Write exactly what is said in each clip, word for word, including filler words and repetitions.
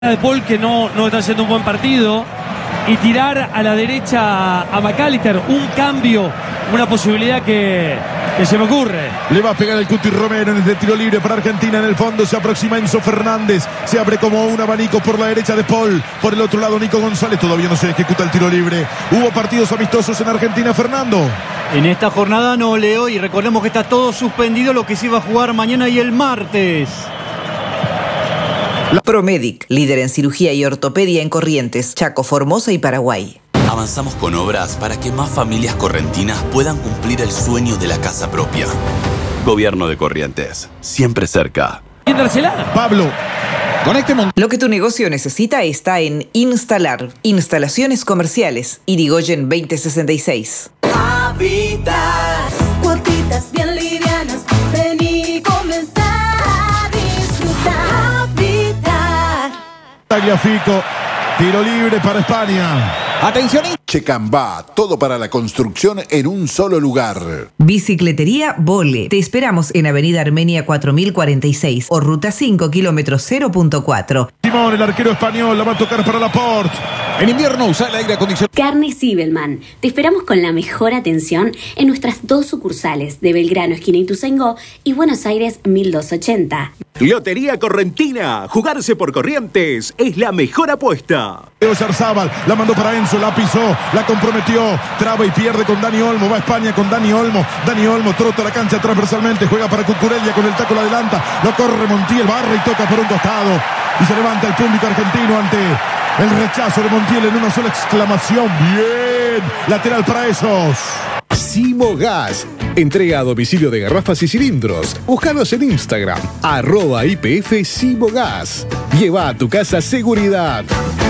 de Paul, que no, no está haciendo un buen partido, y tirar a la derecha a McAllister, un cambio, una posibilidad que, que se me ocurre. Le va a pegar el Cuti Romero en este tiro libre para Argentina. En el fondo se aproxima Enzo Fernández, se abre como un abanico por la derecha de Paul, por el otro lado Nico González. Todavía no se ejecuta el tiro libre. Hubo partidos amistosos en Argentina, Fernando. En esta jornada no, Leo, y recordemos que está todo suspendido lo que se iba a jugar mañana y el martes. Promedic, líder en cirugía y ortopedia en Corrientes, Chaco, Formosa y Paraguay. Avanzamos con obras para que más familias correntinas puedan cumplir el sueño de la casa propia. Gobierno de Corrientes, siempre cerca. Pablo. Lo que tu negocio necesita está en Instalar, instalaciones comerciales, Irigoyen veinte sesenta y seis. Habitas, cuotitas bien livianas, ven y comenzar a disfrutar. Habitar. Tagliafico, tiro libre para España. Atención. Checambá, todo para la construcción en un solo lugar. Bicicletería Vole. Te esperamos en Avenida Armenia cuatro mil cuarenta y seis o Ruta cinco, kilómetro cero punto cuatro. Simón, el arquero español, la va a tocar para Laporte. En invierno usa el aire acondicionado. Carne Sibelman. Te esperamos con la mejor atención en nuestras dos sucursales de Belgrano, esquina Ituzaingó, y Buenos Aires mil doscientos ochenta. Lotería Correntina. Jugarse por Corrientes es la mejor apuesta. Oyarzábal la mandó para Enzo, la pisó, la comprometió, traba y pierde con Dani Olmo. Va a España con Dani Olmo. Dani Olmo trota la cancha transversalmente, juega para Cucurella, con el taco la adelanta, lo corre Montiel, barra y toca por un costado. Y se levanta el público argentino ante el rechazo de Montiel en una sola exclamación. Bien, lateral para esos. Simogas, entrega a domicilio de garrafas y cilindros. Búscanos en Instagram, arroba I P F Simogas. Lleva a tu casa seguridad.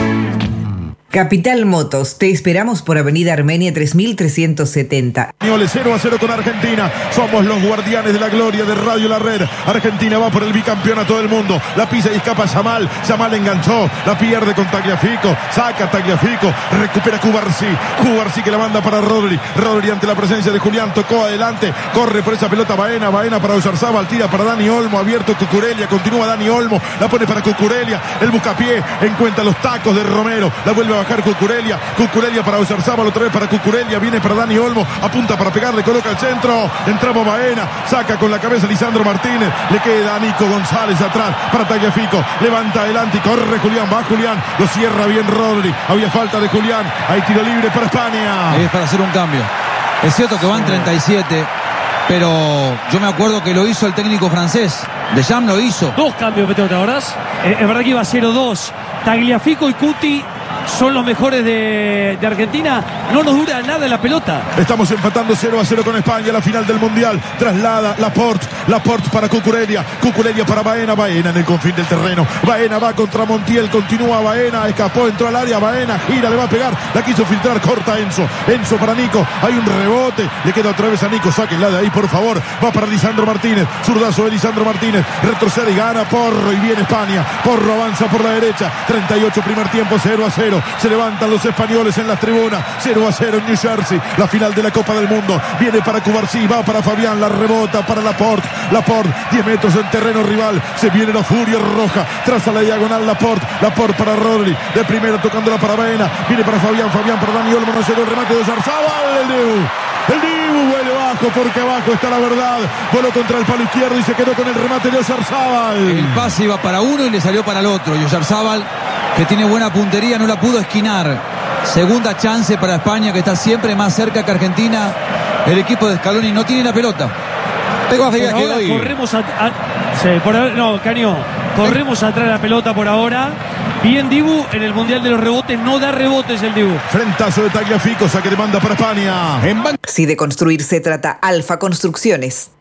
Capital Motos, te esperamos por Avenida Armenia tres mil trescientos setenta. cero a cero con Argentina. Somos los guardianes de la gloria de Radio La Red. Argentina va por el bicampeonato del mundo. La pisa y escapa Yamal. Yamal enganchó. La pierde con Tagliafico. Saca Tagliafico. Recupera Cubarsí. Cubarsí que la manda para Rodri. Rodri ante la presencia de Julián. Tocó adelante. Corre por esa pelota Baena. Baena para Oyarzábal. Tira para Dani Olmo. Abierto Cucurella. Continúa Dani Olmo. La pone para Cucurella. El buscapié. Encuentra los tacos de Romero. La vuelve a bajar Cucurella, Cucurella para Oyarzábal, otra vez para Cucurella, viene para Dani Olmo, apunta para pegarle, coloca el centro, entramos Baena, saca con la cabeza Lisandro Martínez, le queda a Nico González atrás para Tagliafico, levanta adelante y corre Julián, va Julián, lo cierra bien Rodri, había falta de Julián, hay tiro libre para España. Es para hacer un cambio. Es cierto que van treinta y siete, pero yo me acuerdo que lo hizo el técnico francés. Deschamps lo hizo. Dos cambios, Peteo, ¿te acordás? Eh, es verdad que iba cero dos. Tagliafico y Cuti son los mejores de, de Argentina. No nos dura nada la pelota. Estamos empatando cero a cero con España. La final del Mundial. Traslada Laporte. Laporte para Cucurella. Cucurella para Baena. Baena en el confín del terreno. Baena va contra Montiel. Continúa Baena. Escapó, entró al área. Baena gira, le va a pegar. La quiso filtrar. Corta Enzo. Enzo para Nico. Hay un rebote. Le queda otra vez a Nico. Sáquenla de ahí, por favor. Va para Lisandro Martínez. Zurdazo de Lisandro Martínez. Retrocede y gana Porro. Y viene España. Porro avanza por la derecha. treinta y ocho primer tiempo. cero a cero. Se levantan los españoles en las tribunas. cero a cero en New Jersey. La final de la Copa del Mundo. Viene para Cubarsí. Va para Fabián. La rebota para Laporte. Laporte. diez metros en terreno rival. Se viene la furia roja. Traza la diagonal Laporte. Laporte para Rodri. De primero tocándola para Baena. Viene para Fabián. Fabián para Dani Olmo. No llegó el remate de Oyarzábal. El Dibu. El Dibu vuelve bajo porque abajo está la verdad. Voló contra el palo izquierdo y se quedó con el remate de Oyarzábal. El pase iba para uno y le salió para el otro. Y Oyarzábal, que tiene buena puntería, no la pudo esquinar. Segunda chance para España, que está siempre más cerca que Argentina. El equipo de Scaloni no tiene la pelota. Tengo que hoy... corremos a, a, sí, por, no, Caño, corremos atrás de la pelota por ahora. Bien Dibu en el Mundial de los Rebotes, no da rebotes el Dibu. Frentazo de Tagliafico, saque de banda para España. Si de construir se trata, Alfa Construcciones.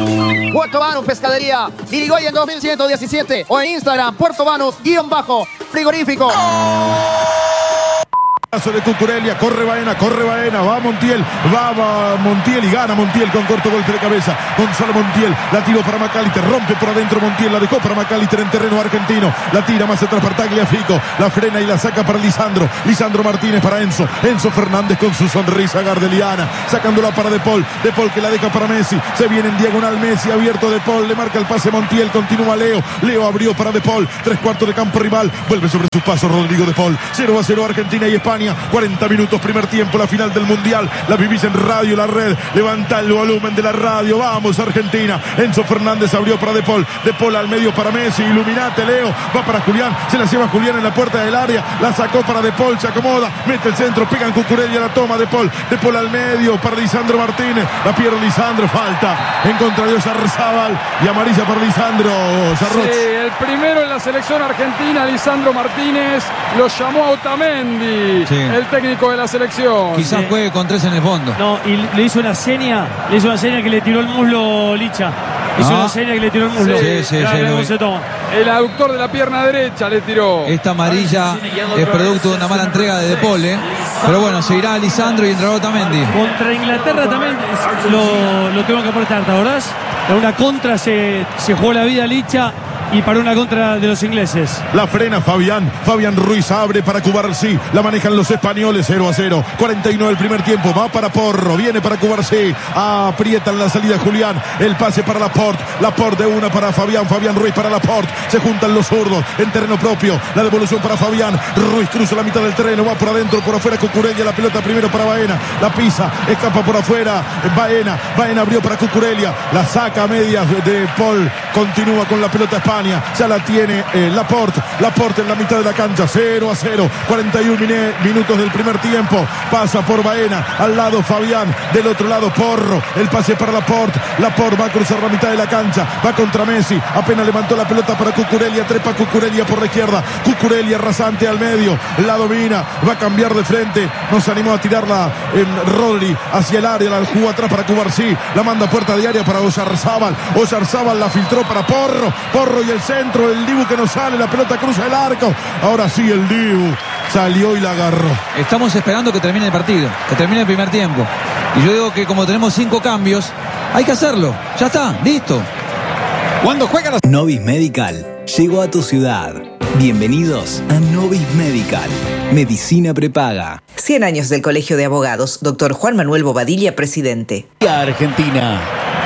Puerto Banús Pescadería, Irigoyen dos mil ciento diecisiete o en Instagram, Puerto Banús, guión bajo, frigorífico. Paso de Cucurella, corre Baena, corre Baena, va Montiel, va, va Montiel y gana Montiel con corto golpe de cabeza. Gonzalo Montiel, la tiró para Macalister, rompe por adentro Montiel, la dejó para Macalister en terreno argentino, la tira más atrás para Tagliafico, la frena y la saca para Lisandro, Lisandro Martínez para Enzo, Enzo Fernández con su sonrisa gardeliana, sacándola para De Paul, De Paul que la deja para Messi, se viene en diagonal Messi, abierto De Paul, le marca el pase Montiel, continúa Leo, Leo abrió para De Paul, tres cuartos de campo rival, vuelve sobre sus pasos Rodrigo De Paul, cero a cero Argentina y España. cuarenta minutos, primer tiempo, la final del Mundial. La vivís en Radio La Red. Levanta el volumen de la radio. Vamos, Argentina. Enzo Fernández abrió para De Paul. De Paul al medio para Messi. Iluminate, Leo. Va para Julián. Se la lleva Julián en la puerta del área. La sacó para De Paul. Se acomoda. Mete el centro. Pega en Cucurella. La toma De Paul. De Paul al medio para Lisandro Martínez. La pierde Lisandro. Falta en contra de Oyarzábal. Y amarilla para Lisandro. Sarroch. Sí, el primero en la selección argentina, Lisandro Martínez. Lo llamó a Otamendi. Sí. El técnico de la selección. Quizás juegue con tres en el fondo. No, y le hizo una seña, le hizo una seña que le tiró el muslo Licha. Hizo Ah. una seña que le tiró el muslo. Sí, sí, Claro, sí, cómo lo vi. se toma. El aductor de la pierna derecha le tiró. Esta amarilla es producto de una mala entrega de De Paul, ¿eh? Pero bueno, se irá Lisandro y entrará Otamendi. Contra Inglaterra también lo, lo tengo que aportar, ¿te acordás? En una contra se, se jugó la vida Licha y para una contra de los ingleses. La frena Fabián. Fabián Ruiz abre para Cubarsí. La manejan los españoles. cero a cero. cuarenta y nueve el primer tiempo. Va para Porro. Viene para Cubarsí. Aprietan la salida Julián. El pase para Laporte. Laporte de una para Fabián. Fabián Ruiz para Laporte. Se juntan los zurdos en terreno propio. La devolución para Fabián. Ruiz cruza la mitad del terreno. Va por adentro, por afuera Cucurella. La pelota primero para Baena. La pisa. Escapa por afuera. Baena. Baena abrió para Cucurella. La saca a medias de Paul. Continúa con la pelota España. Ya la tiene eh, Laporte. Laporte en la mitad de la cancha. cero a cero. cuarenta y uno minutos del primer tiempo. Pasa por Baena. Al lado Fabián. Del otro lado Porro. El pase para Laporte. Laporte va a cruzar la mitad de la cancha. Va contra Messi. Apenas levantó la pelota para Cucurella. Trepa Cucurella por la izquierda. Cucurella rasante al medio. La domina. Va a cambiar de frente. No se animó a tirarla en Rodri hacia el área. La jugó atrás para Cubarsí. La manda a puerta diaria para Oyarzábal. Oyarzábal la filtró para Porro. Porro y el centro. El Dibu que no sale. La pelota cruza el arco. Ahora sí el Dibu salió y la agarró. Estamos esperando que termine el partido, que termine el primer tiempo. Y yo digo que como tenemos cinco cambios, hay que hacerlo. Ya está, listo. Cuando juegan los... Novis Medical llegó a tu ciudad. Bienvenidos a Novis Medical. Medicina prepaga. cien años del Colegio de Abogados. Doctor Juan Manuel Bobadilla, presidente. Argentina.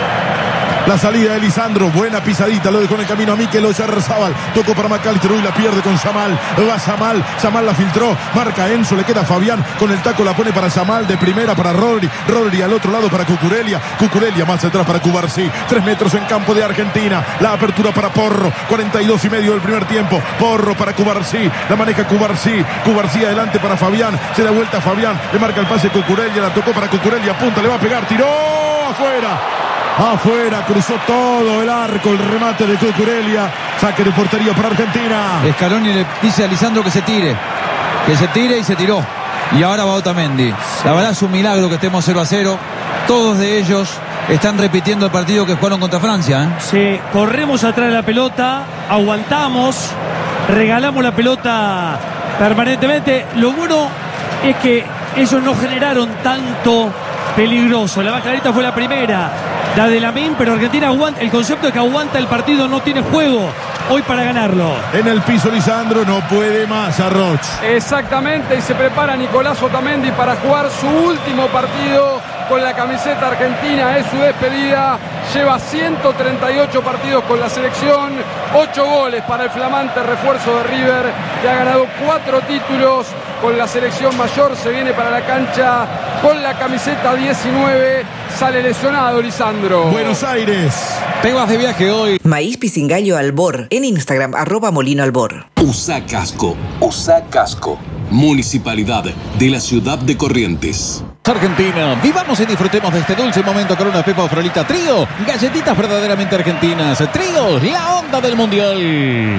La salida de Lisandro, buena pisadita, lo dejó en el camino a Mikel Oyarzábal, tocó para Macalister y la pierde con Yamal, va Yamal, Yamal la filtró, marca Enzo, le queda Fabián, con el taco la pone para Yamal, de primera para Rodri, Rodri al otro lado para Cucurella, Cucurella más atrás para Cubarsí, tres metros en campo de Argentina, la apertura para Porro, cuarenta y dos y medio del primer tiempo, Porro para Cubarsí, la maneja Cubarsí, Cubarsí adelante para Fabián, se da vuelta a Fabián, le marca el pase Cucurella, la tocó para Cucurella, punta, le va a pegar, tiró afuera. Afuera, cruzó todo el arco, el remate de Cucurella. Saque de portería para Argentina. Scaloni le dice a Lisandro que se tire. Que se tire y se tiró. Y ahora va Otamendi. La verdad es un milagro que estemos cero a cero. Todos de ellos están repitiendo el partido que jugaron contra Francia, ¿eh? Sí, corremos atrás de la pelota, aguantamos, regalamos la pelota permanentemente. Lo bueno es que ellos no generaron tanto peligroso. La más clarita fue la primera, la de Lamine, pero Argentina aguanta. El concepto es que aguanta el partido, no tiene juego hoy para ganarlo. En el piso Lisandro, no puede más Arroch. Exactamente, y se prepara Nicolás Otamendi para jugar su último partido con la camiseta argentina. Es su despedida. Lleva ciento treinta y ocho partidos con la selección, ocho goles para el flamante refuerzo de River, que ha ganado cuatro títulos con la selección mayor. Se viene para la cancha con la camiseta diecinueve. Sale lesionado Lisandro. Buenos Aires. Temas de viaje hoy. Maíz Pisingallo Albor. En Instagram, arroba Molino Albor. Usa Casco. Usa Casco. Municipalidad de la ciudad de Corrientes. Argentina, vivamos y disfrutemos de este dulce momento con una Pepa o Frolita Trío, galletitas verdaderamente argentinas. Trío, la onda del mundial.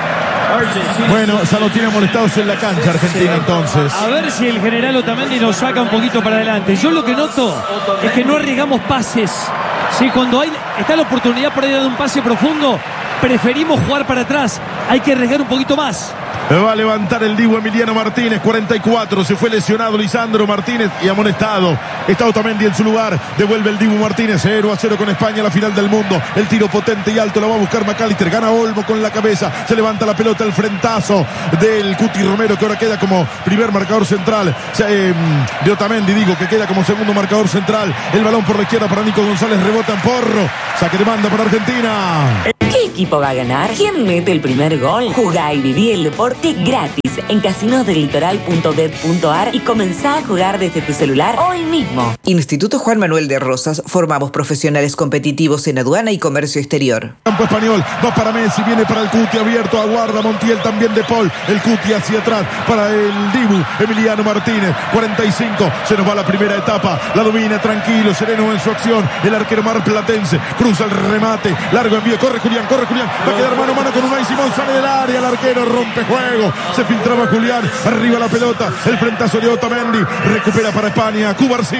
Bueno, ya lo tiene molestados en la cancha Argentina entonces. A ver si el general Otamendi nos saca un poquito para adelante. Yo lo que noto es que no arriesgamos pases. Sí, cuando hay, está la oportunidad por ahí de un pase profundo, preferimos jugar para atrás. Hay que arriesgar un poquito más. Va a levantar el Dibu Emiliano Martínez, cuarenta y cuatro. Se fue lesionado Lisandro Martínez y amonestado. Está Otamendi en su lugar. Devuelve el Dibu Martínez. cero a cero con España, la final del mundo. El tiro potente y alto lo va a buscar McAllister. Gana Olmo con la cabeza. Se levanta la pelota, el frentazo del Cuti Romero, que ahora queda como primer marcador central. Eh, de Otamendi, digo, que queda como segundo marcador central. El balón por la izquierda para Nico González. Rebota en Porro. Saque de banda para Argentina. ¿Qué equipo va a ganar? ¿Quién mete el primer gol? Jugá y viví el deporte gratis en casinos del litoral punto bet punto ar y comenzá a jugar desde tu celular hoy mismo. Instituto Juan Manuel de Rosas. Formamos profesionales competitivos en aduana y comercio exterior. Campo español, va para Messi, viene para el Cuti abierto, aguarda Montiel, también de Paul. El Cuti hacia atrás para el Dibu Emiliano Martínez. cuarenta y cinco, se nos va la primera etapa. La domina tranquilo, sereno en su acción. El arquero marplatense cruza el remate. Largo envío, corre Julián, corre Julián. Va a quedar mano a mano con Unai Simón, sale del área. El arquero rompe juego. Se filtraba Julián, arriba la pelota. El frentazo de Otamendi. Recupera para España, Cubarsí.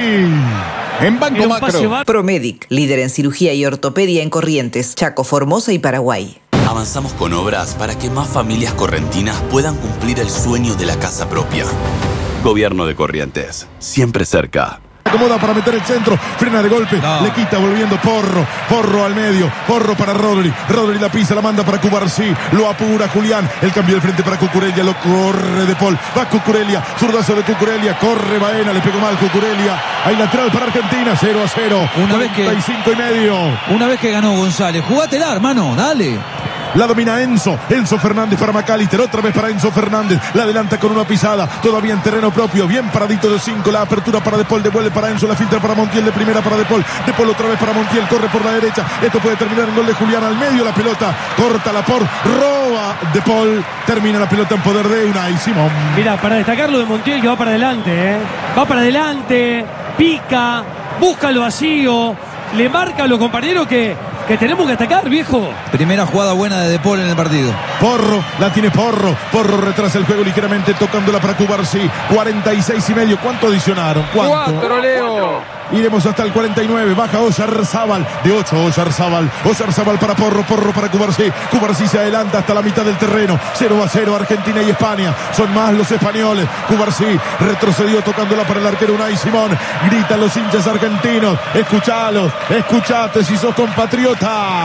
En Banco Macro. Promedic, líder en cirugía y ortopedia en Corrientes, Chaco, Formosa y Paraguay. Avanzamos con obras para que más familias correntinas puedan cumplir el sueño de la casa propia. Gobierno de Corrientes, siempre cerca. Acomoda para meter el centro, frena de golpe, no. Le quita volviendo Porro, Porro al medio, Porro para Rodri, Rodri la pisa, la manda para Cubarsí, lo apura Julián, el cambio de frente para Cucurella, lo corre de Paul, va Cucurella, zurdazo de Cucurella, corre Baena, le pegó mal Cucurella, hay lateral para Argentina, cero a cero, una vez que, cuarenta y cinco y medio. Una vez que ganó González, jugátela, hermano, dale. La domina Enzo, Enzo Fernández para McAllister, otra vez para Enzo Fernández, la adelanta con una pisada, todavía en terreno propio, bien paradito de cinco, la apertura para De Paul, devuelve para Enzo, la filtra para Montiel, de primera para De Paul, De Paul otra vez para Montiel, corre por la derecha, esto puede terminar en gol de Julián, al medio la pelota, corta la por, roba De Paul, termina la pelota en poder de Unai Simón. Mira, para destacar lo de Montiel, que va para adelante, ¿eh? va para adelante, pica, busca el vacío, le marca a los compañeros que que tenemos que atacar, viejo. Primera jugada buena de De Paul en el partido. Porro, la tiene Porro. Porro retrasa el juego ligeramente, tocándola para Cubarsí. cuarenta y seis y medio. ¿Cuánto adicionaron? ¿Cuánto? Cuatro, Leo. Iremos hasta el cuarenta y nueve. Baja Oyarzábal. De ocho, Oyarzábal. Oyarzábal para Porro. Porro para Cubarsí. Cubarsí se adelanta hasta la mitad del terreno. cero a cero Argentina y España. Son más los españoles. Cubarsí retrocedió tocándola para el arquero Unai Simón. Gritan los hinchas argentinos. Escuchalos. Escuchate si sos compatriota.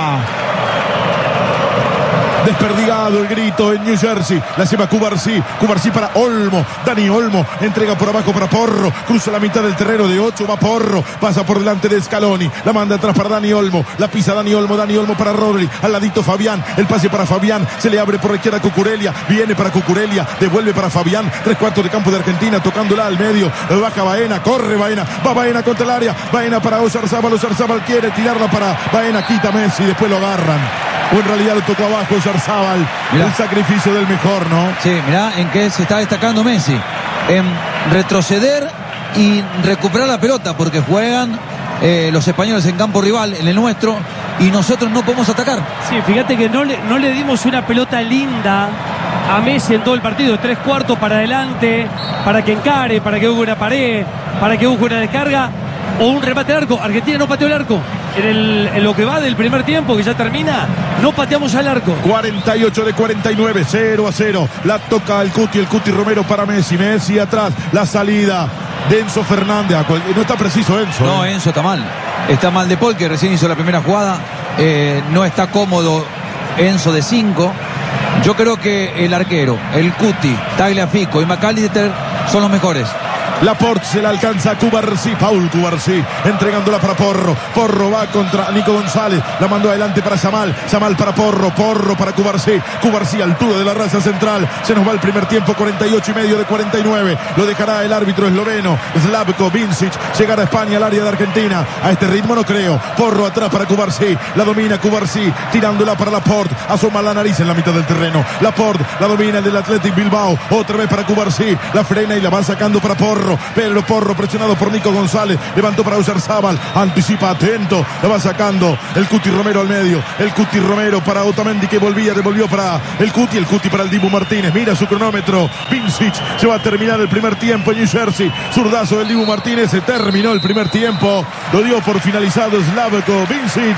Desperdigado el grito en New Jersey. La lleva Cubarsí. Cubarsí para Olmo. Dani Olmo entrega por abajo para Porro. Cruza la mitad del terreno de ocho. Va Porro. Pasa por delante de Scaloni. La manda atrás para Dani Olmo. La pisa Dani Olmo. Dani Olmo para Rodri. Al ladito Fabián. El pase para Fabián. Se le abre por la izquierda Cucurella. Viene para Cucurella. Devuelve para Fabián. Tres cuartos de campo de Argentina. Tocándola al medio. Baja Baena. Corre Baena. Va Baena contra el área. Baena para Oyarzábal. Oyarzábal quiere tirarla para Baena. Quita Messi. Después lo agarran. O en realidad lo tocó abajo Oyarzábal. El sacrificio del mejor, ¿no? Sí, mirá en qué se está destacando Messi. En retroceder y recuperar la pelota, porque juegan eh, los españoles en campo rival, en el nuestro, y nosotros no podemos atacar. Sí, fíjate que no le, no le dimos una pelota linda a Messi en todo el partido. Tres cuartos para adelante, para que encare, para que busque una pared, para que busque una descarga o un remate al arco. Argentina no pateó el arco. En, el, en lo que va del primer tiempo, que ya termina, no pateamos al arco. cuarenta y ocho de cuarenta y nueve, cero a cero. La toca el Cuti, el Cuti Romero para Messi. Messi atrás, la salida de Enzo Fernández. No está preciso Enzo. No, ¿eh? Enzo está mal. Está mal De Paul, que recién hizo la primera jugada. Eh, no está cómodo Enzo de cinco. Yo creo que el arquero, el Cuti, Tagliafico y McAllister son los mejores. Laporte se la alcanza a Cubarsí, Paul Cubarsí, entregándola para Porro. Porro va contra Nico González, la mandó adelante para Yamal, Yamal para Porro, Porro para Cubarsí, Cubarsí altura de la raza central. Se nos va el primer tiempo, cuarenta y ocho y medio de cuarenta y nueve. Lo dejará el árbitro esloveno, Slavko Vincic. Llegar a España al área de Argentina. A este ritmo no creo. Porro atrás para Cubarsí, la domina Cubarsí, tirándola para Laporte, asoma la nariz en la mitad del terreno. Laporte, la domina el del Athletic Bilbao, otra vez para Cubarsí, la frena y la va sacando para Porro. Pedro Porro presionado por Nico González, levantó para Oyarzábal, anticipa atento, la va sacando el Cuti Romero al medio, el Cuti Romero para Otamendi que volvía, devolvió para el Cuti, el Cuti para el Dibu Martínez, mira su cronómetro, Vincic, se va a terminar el primer tiempo en New Jersey, zurdazo del Dibu Martínez, se terminó el primer tiempo, lo dio por finalizado Slavko Vincic,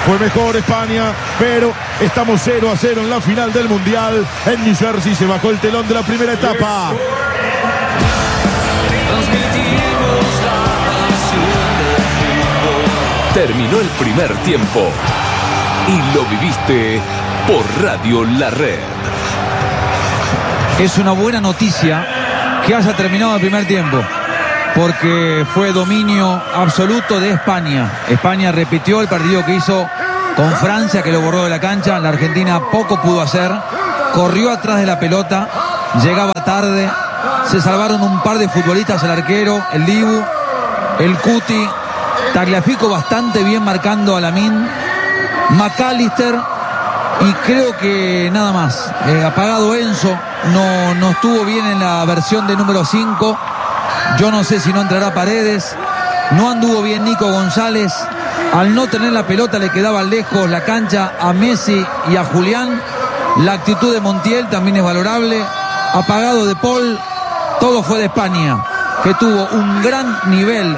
Fue mejor España, pero estamos cero a cero en la final del Mundial. En New Jersey se bajó el telón de la primera etapa. Terminó el primer tiempo y lo viviste por Radio La Red. Es una buena noticia que haya terminado el primer tiempo, porque fue dominio absoluto de España. España repitió el partido que hizo con Francia, que lo borró de la cancha. La Argentina poco pudo hacer, corrió atrás de la pelota, llegaba tarde, se salvaron un par de futbolistas, el arquero, el Dibu, el Cuti, Tagliafico bastante bien marcando a Lamine, McAllister, y creo que nada más. Eh, apagado Enzo, no, no estuvo bien en la versión de número cinco. Yo no sé si no entrará Paredes. No anduvo bien Nico González. Al no tener la pelota le quedaba lejos la cancha a Messi y a Julián. La actitud de Montiel también es valorable. Apagado de Paul. Todo fue de España, que tuvo un gran nivel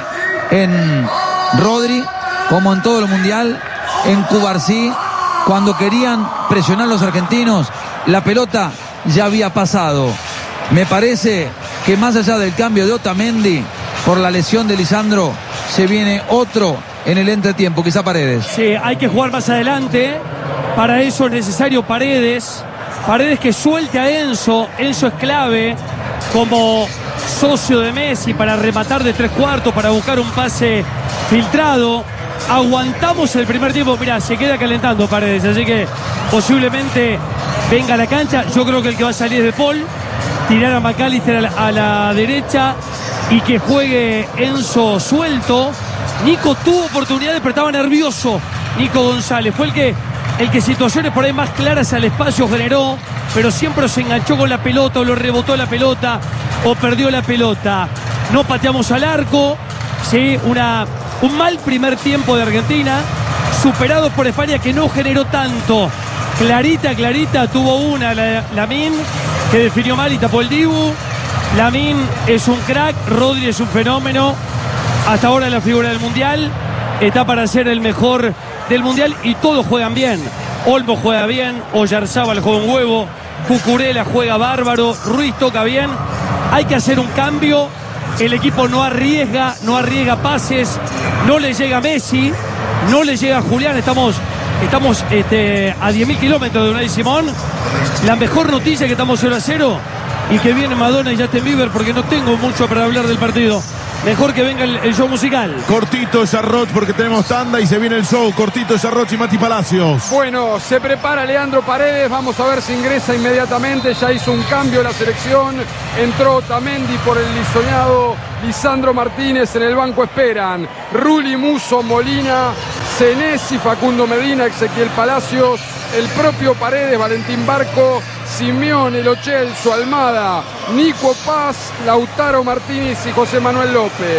en Rodri, como en todo el Mundial, en Cubarsí. Cuando querían presionar los argentinos, la pelota ya había pasado. Me parece que más allá del cambio de Otamendi por la lesión de Lisandro, se viene otro en el entretiempo, quizá Paredes. Sí, hay que jugar más adelante. Para eso es necesario Paredes. Paredes que suelte a Enzo. Enzo es clave como socio de Messi para rematar de tres cuartos, para buscar un pase filtrado. Aguantamos el primer tiempo. Mirá, se queda calentando Paredes, así que posiblemente venga a la cancha. Yo creo que el que va a salir es De Paul. Tirar a McAllister a la, a la derecha y que juegue Enzo suelto. Nico tuvo oportunidades, pero estaba nervioso. Nico González fue el que, el que situaciones por ahí más claras al espacio generó, pero siempre se enganchó con la pelota, o lo rebotó la pelota, o perdió la pelota. No pateamos al arco. Sí, una, un mal primer tiempo de Argentina, superado por España, que no generó tanto. Clarita, clarita, tuvo una la, Lamine, que definió mal y tapó el Dibu. Lamine es un crack, Rodri es un fenómeno. Hasta ahora la figura del Mundial. Está para ser el mejor del Mundial y todos juegan bien. Olmo juega bien, Oyarzábal juega un huevo, Cucurella juega bárbaro, Ruiz toca bien. Hay que hacer un cambio. El equipo no arriesga, no arriesga pases, no le llega Messi, no le llega Julián. Estamos, estamos este, a diez mil kilómetros de Unai Simón. La mejor noticia es que estamos cero a cero y que viene Madonna y Justin Bieber, porque no tengo mucho para hablar del partido. Mejor que venga el, el show musical. Cortito es Arroch porque tenemos tanda y se viene el show. Cortito es Arroch y Mati Palacios. Bueno, se prepara Leandro Paredes. Vamos a ver si ingresa inmediatamente. Ya hizo un cambio la selección. Entró Otamendi por el soñado Lisandro Martínez. En el banco esperan Rulli, Musso, Molina, Senesi, Facundo Medina, Ezequiel Palacios, el propio Paredes, Valentín Barco, Simeone, Lo Celso, Almada, Nico Paz, Lautaro Martínez y José Manuel López.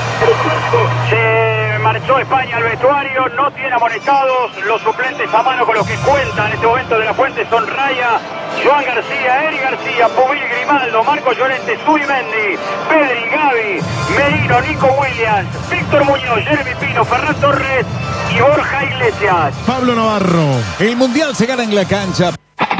Se marchó España al vestuario, no tiene amonestados, los suplentes a mano con los que cuentan en este momento de la Fuente son Raya, Joan García, Eri García, Pubil Grimaldo, Marco Llorente, Zubimendi, Pedri, Gavi, Merino, Nico Williams, Víctor Muñoz, Jeremy Pino, Ferran Torres y Borja Iglesias. Pablo Navarro. El Mundial se gana en la cancha.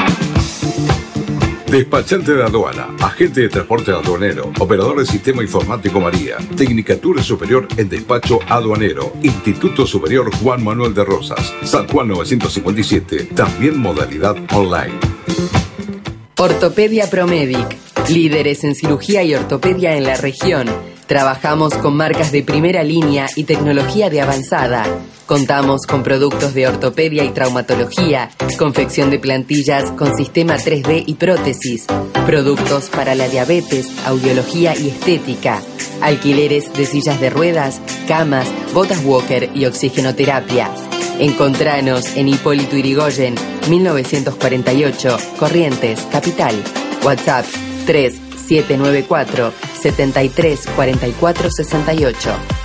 Despachante de aduana, agente de transporte aduanero, operador de sistema informático María, Tecnicatura Superior en Despacho Aduanero, Instituto Superior Juan Manuel de Rosas, San Juan novecientos cincuenta y siete, también modalidad online. Ortopedia Promedic, líderes en cirugía y ortopedia en la región. Trabajamos con marcas de primera línea y tecnología de avanzada. Contamos con productos de ortopedia y traumatología, confección de plantillas con sistema tres D y prótesis, productos para la diabetes, audiología y estética, alquileres de sillas de ruedas, camas, botas walker y oxigenoterapia. Encontranos en Hipólito Yrigoyen, mil novecientos cuarenta y ocho, Corrientes, Capital. WhatsApp tres siete nueve cuatro, siete tres cuatro cuatro seis ocho.